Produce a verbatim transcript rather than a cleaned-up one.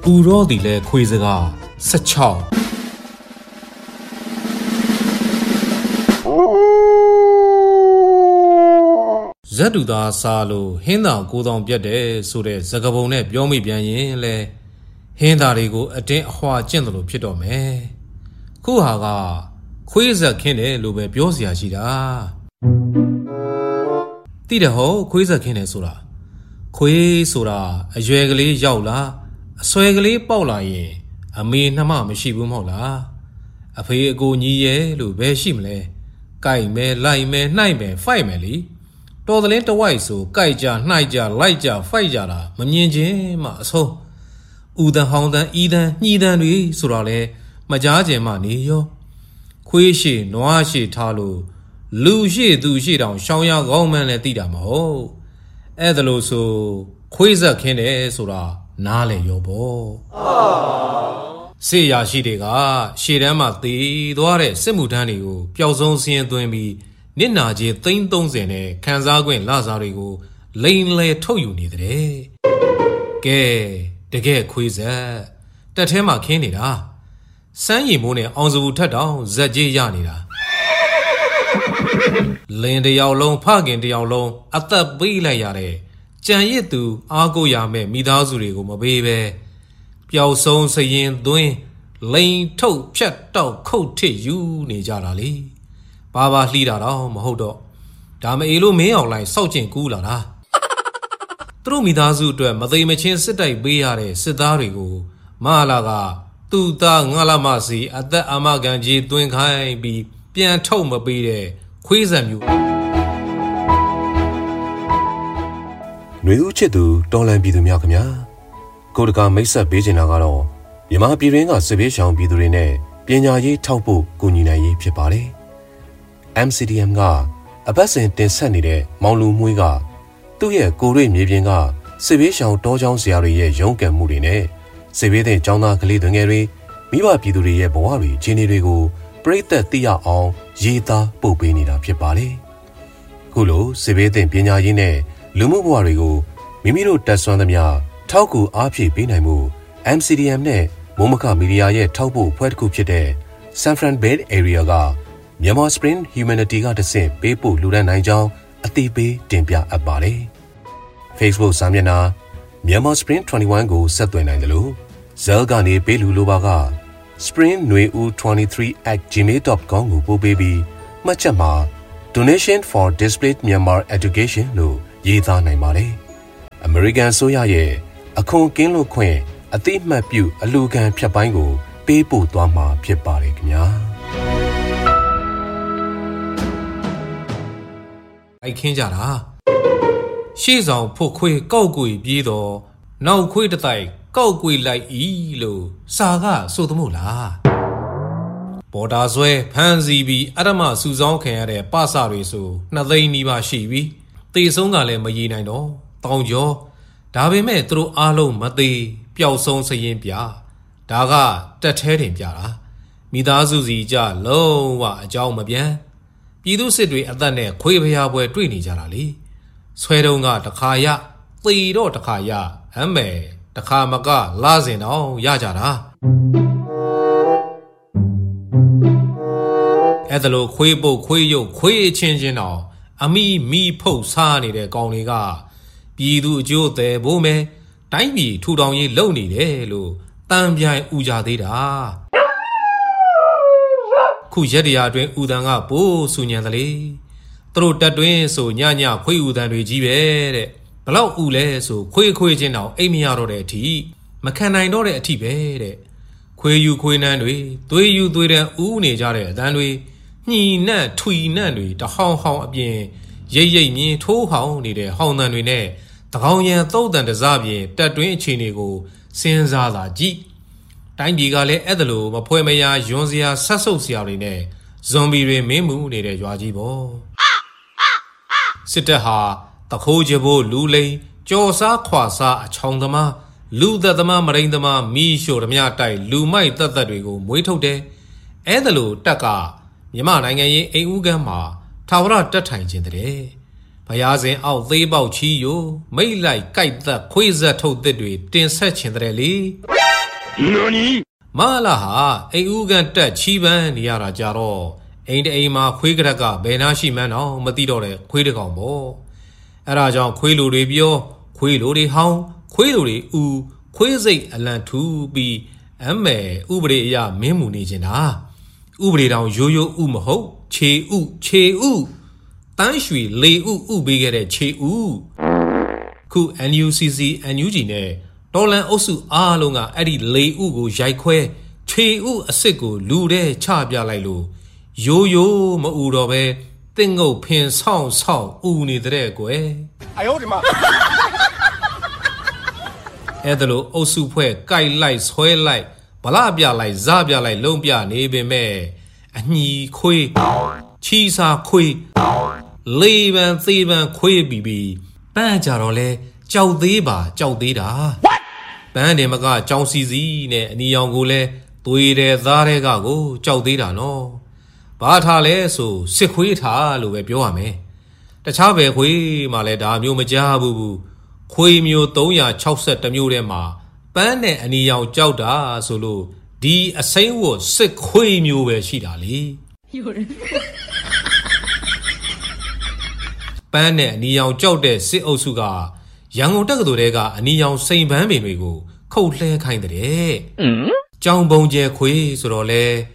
ပူရောသည်လဲခွေစကားสิบหกဇက်တူသားစားလို့ဟင်းသာကိုတောင်ပြတ်တယ်ဆိုတဲ့စကားပုံနဲ့ပြောမိပြန်ရင်လဲဟင်းသားတွေကိုအတင်းအဟွာကျင့်တယ်လို့ဖြစ်တော့မယ်ခုဟာကခွေးဇက်ခင်းတယ်လို့ပဲပြောစရာရှိတာတိတယ်ဟောခွေးဇက်ခင်းတယ်ဆိုတာခွေးဆိုတာအရွယ်ကလေးရောက်လာအဆွဲကလေးပေါက်လာရင်အမေနှမမရှိဘူးမဟုတ်လားအဖေအကိုညီရဲ့လို့ဘယ်ရှိမလဲကြိုက်မယ်လိုက်မယ်နှိုက်မယ်ဖိုက်မယ်လीတော်တလင်းတဝိုက်ဆိုကြိုက်ကြနှိုက်ကြလိုက်ကြဖိုက်ကြတာမမြင်ချင်းမှအဆုံးဦးတန်ဟောင်းတန်ဤတန်ညှီတန်တွေဆိုတော့လေမကြားခြင်းမှနေရောခွေးရှိနွားရှိထားလို့လူရှိသူရှိတောင်ရှောင်းရကောင်းမှန်းလဲသိတာမဟုတ်အဲ့ဒါလို့ဆိုခွေးဆက်ခင်းတယ်ဆိုတာနားလေရောပေါ့စေရရှိတွေကရှေ့တန်းမှာသေသွားတဲ့စစ်မှုထမ်းတွေကိုပျောက်ဆုံးစင်းသွင်းပြီးနစ်နာကြီးသိန်းသုံးဆယ်နဲ့ခန်းစားခွင့်လစားတွေကိုလိန်လဲထုတ်ယူနေတဲ့ကဲတကယ်ခွေးဆက်တက်ထဲမှာခင်းနေတာစမ်းရည်မိုးနဲ့အောင်စဘူးထက်တောင်ဇက်ကြီးရနေတာလင်းတယောက်လုံးဖခင်တယောက်လုံးအသက်ပေးလိုက်ရတဲ့ကြံရစ်သူအားကိုးရမဲ့မိသားစုတွေကိုမပေးပဲပျောက်ဆုံးစရင်သွင်းလိန်ထုတ်ဖြတ်တောက်ခုတ်ထစ်ယူနေကြတာလေဘာဘာလှီးတာတော့မဟုတ်တော့ဒါမအေလို့မင်းအောင်လိုက်စောက်ကျင်ကူးလာတာသူတို့မိသားစုအတွက်မသိမချင်းစစ်တိုက်ပေးရတဲ့စစ်သားတွေကိုမဟာလာကသူ့သားငါလာမစီအသက်အာမခံကြီးသွင်းခိုင်းပြီးပြန်ထုတ်မပေးတဲ့ခွေးစံမျိုးຫນွေဦးချစ်သူတော်လန်ပြည်သူများခင်ဗျာကိုတကာမိတ်ဆက်ပေးချင်တာကတော့မြန်မာပြည်ရင်းကစစ်ဘေးရှောင်ပြည်သူတွေနဲ့ပညာရေးထောက်ဖို့ကူညီနိုင်ရေးဖြစ်ပါတယ် M C D M ကအပတ်စဉ်တင်ဆက်နေတဲ့မောင်လူမွေးကသူ့ရဲ့ကိုရွေမြေပြင်ကစစ်ဘေးရှောင်တောချောင်းဆရာတွေရဲ့ရုန်းကန်မှုတွေနဲ့စစ်ဘေးတဲ့ကျောင်းသားကလေးတွေငယ်တွေမိဘပြည်သူတွေရဲ့ဘဝတွေခြေနေတွေကိုပြိသက်သိရအောင်ရေးသားပို့ပေးနေတာဖြစ်ပါတယ်ခုလိုစစ်ဘေးတဲ့ပညာရေးနဲ့လူမှုဘဝတွေကိုမိမိတို့တက်ဆွမ်းသမျှထောက်ကူအားဖြည့်ပေးနိုင်မှု M C D M နဲ့မိုးမခမီဒီယာရဲ့ထောက်ပို့ဖွဲ့တစ်ခုဖြစ်တဲ့ San Fran Bay Area ကMyanmar Spring Humanity ကတဆင့်ပေးပို့လူဒန်းနိုင်ကြောင်းအသိပေးတင်ပြအပ်ပါတယ်။ Facebook စာမျက်နှာ Myanmar Spring ยี่สิบเอ็ดကိုဆက်သွယ်နိုင်တယ်လို့ Zell ကနေပေးလူလိုပါက spring nui u twenty-three at gmail dot com ကိုပို့ပေးပြီးမှတ်ချက်မှာ Donation for Displaced Myanmar Education လို့ရေးသားနိုင်ပါတယ်။ American ဆိုရရဲ့အခွန်ကင်းလွတ်ခွင့်အသိမှတ်ပြုအလူခံဖြတ်ပိုင်းကိုပေးပို့သွားမှာဖြစ်ပါတယ်ခင်ဗျာအိုက်ခင်းကြတာရှေ့ဆောင်ဖို့ခွေကောက်ကွေပြေးတော့နောက်ခွေတတိုက်ကောက်ကွေလိုက်ဤလို့စာကဆိုသမို့လားပေါ်တာဆွဲဖမ်းစီပြီးအရမစူဆောင်းခံရတဲ့ပစတွေဆိုနှစ်သိန်းနီးပါးရှိပြီတေဆုံးကလည်းမရေနိုင်တော့တောင်ကျော်ဒါပေမဲ့သူတို့အားလုံးမသေးပျောက်ဆုံးစရင်ပြဒါကတက်သေးတင်ပြတာမိသားစုစီကြလုံးဝအကြောင်းမပြန်ပြည်သူစစ်တွေအသက်နဲ့ခွေးဖျားပွဲတွေ့နေကြတာလေဆွဲတုံးကတခါရသေတော့တခါရဟမ်းမယ်တခါမကလာစင်တော့ရကြတာအဲ့ဒါလို့ခွေးပုတ်ခွေးရုပ်ခွေးချင်းချင်းတော့အမိမိဖုတ်စားနေတဲ့ကောင်တွေကပြည်သူအကျိုးသည်ဖို့မယ်တိုင်းပြည်ထူထောင်ရေးလုပ်နေတယ်လို့တန်ပြိုင်ဥကြသေးတာခုရက်တရာအတွင်းဥတန်ကပိုးဆူညံတယ်လေသူတို့တက်တွင်းဆိုညညခွေးဥတန်တွေကြီးပဲတဲ့ဘလောက်ဥလဲဆိုခွေးခွေးချင်းတောင်အိမ်မရတော့တဲ့အထိမခံနိုင်တော့တဲ့အထိပဲတဲ့ခွေးယူခွေးနှန်းတွေသွေးယူသွေးတန်းဥနေကြတဲ့အတန်းတွေညှီနှံ့ထွီနှံ့တွေတဟောင်းဟောင်းအပြင်ရိတ်ရိတ်မြင်းထိုးဟောင်းနေတဲ့ဟောင်းတန်တွေနဲ့တကောင်ရန်သုတ်တန်တစားပြင်တက်တွင်းအခြေအနေကိုစဉ်းစားလာကြည့်တိုင်းပြည်ကလည်းအဲ့ဒါလိုမဖွဲမရယွန်းစရာဆက်ဆုပ်စရာတွေနဲ့ဇွန်ဘီတွေမင်းမှုနေတဲ့ရွာကြီးပေါ့စစ်တပ်ဟာတခိုးကြဖို့လူလိန်ကြော်စားခွာစားအချောင်သမားလူသက်သမားမရိန်သမားမီးရှို့ဓမြတိုက်လူမိုက်သက်သက်တွေကိုမွေးထုတ်တယ်အဲ့ဒါလိုတက်ကမြန်မာနိုင်ငံရဲ့အိမ်ဦးကမ်းမှာထာဝရတက်ထိုင်ခြင်းတဲ့ဘုရားစဉ်အောက်သေးပေါက်ချီယိုမိတ်လိုက်ကြိုက်သက်ခွေးဆက်ထုတ်သစ်တွေတင်ဆက်ခြင်းတဲ့လေ何မာလာဟာအိမ်ဦးကန်တက်ချီးပန်းနေရတာကြတော့အိမ်တအိမ်မှာခွေးကရက်ကဘယ်နာရှိမှန်းတော့မသိတော့တဲ့ခွေးတစ်ကောင်ပေါ့အဲ့ဒါကြောင့်ခွေးလိုတွေပြောခွေးလိုတွေဟောင်းခွေးလိုတွေဦးခွေးစိတ်အလံထူပြီးအမဲဥပဒေအရမင်းမူနေချင်တာဥပဒေတောင်ရိုးရိုးဥမဟုတ်ခြေဥခြေဥတန်းရွှေလေဥဥပေးခဲ့တဲ့ခြေဥခု N U C C N U G နဲ့တော်လန်အုပ်စုအားလုံးကအဲ့ဒီလေဥကိုရိုက်ခွဲခြေဥအစ်စ်ကိုလူတဲ့ချပြလိုက်လို့ရိုးရိုးမဥတော့ပဲတင်းငုတ်ဖင်ဆောင်ဆောင်ဥနေတဲ့ကွယ်哎呦我的妈အဲ့ဒါလို့အုပ်စုဖွဲ့ကြိုက်လိုက်ဆွဲလိုက်ဗလာပြလိုက်ဇပြလိုက်လုံးပြနေပေမဲ့အညီခွေးချီစာခွေးလေးပန်သေးပန်ခွေးပြီးပြီးပန်းကြတော့လဲကြောက်သေးပါကြောက်သေးတာပန်းတယ်မကကြောင်စီစီနဲ့အနီရောင်ကိုလဲသွေးတယ်သားတဲ့ကကိုကြောက်သေးတာနော်ဘာထားလဲဆိုစစ်ခွေးထားလို့ပဲပြောရမယ်တခြားဘယ်ခွေးမှလည်းဒါမျိုးမကြားဘူးဘူးခွေးမျိုးသုံးရာခြောက်ဆယ်မျိုးထဲမှာပန်းနဲ့အနီရောင်ကြောက်တာဆိုလို့ဒီအစိမ်းဝတ်စစ်ခွေးမျိုးပဲရှိတာလေပန်းနဲ့အနီရောင်ကြောက်တဲ့စစ်အုပ်စုကရန်ကုန်တက္ကသိုလ်တဲကအနီရောင်စိန်ပန်းပင်တွေကိုခုတ်လှဲခိုင်းတဲ့ကြောင်ပုံကျဲခွေးဆိုတော့လေ